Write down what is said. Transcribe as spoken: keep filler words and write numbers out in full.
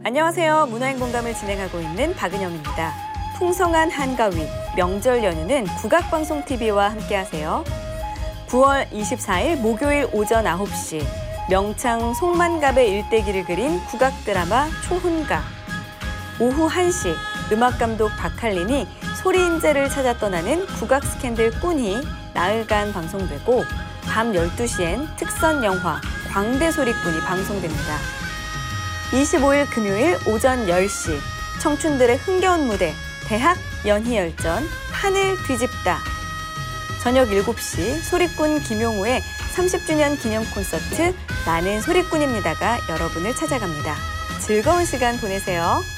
안녕하세요. 문화인 공감을 진행하고 있는 박은영입니다. 풍성한 한가위, 명절 연휴는 국악방송티비와 함께하세요. 구월 이십사일 목요일 오전 아홉 시 명창 송만갑의 일대기를 그린 국악드라마 초훈가. 오후 한 시 음악감독 박할린이 소리인재를 찾아 떠나는 국악 스캔들 꾼이 나흘간 방송되고 밤 열두 시엔 특선 영화 광대소리꾼이 방송됩니다. 이십오일 금요일 오전 열 시 청춘들의 흥겨운 무대 대학 연희열전 판을 뒤집다. 저녁 일곱 시 소리꾼 김용우의 삼십 주년 기념 콘서트 나는 소리꾼입니다가 여러분을 찾아갑니다. 즐거운 시간 보내세요.